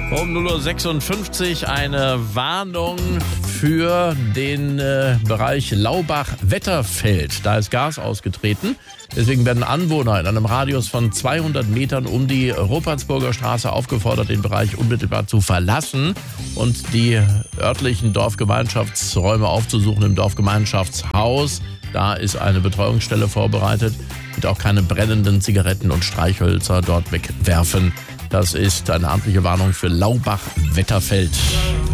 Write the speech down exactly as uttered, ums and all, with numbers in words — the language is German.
Um null Uhr sechsundfünfzig eine Warnung für den äh, Bereich Laubach-Wetterfeld. Da ist Gas ausgetreten. Deswegen werden Anwohner in einem Radius von zweihundert Metern um die Rupertsburger Straße aufgefordert, den Bereich unmittelbar zu verlassen und die örtlichen Dorfgemeinschaftsräume aufzusuchen im Dorfgemeinschaftshaus. Da ist eine Betreuungsstelle vorbereitet und auch keine brennenden Zigaretten und Streichhölzer dort wegwerfen. Das ist eine amtliche Warnung für Laubach-Wetterfeld.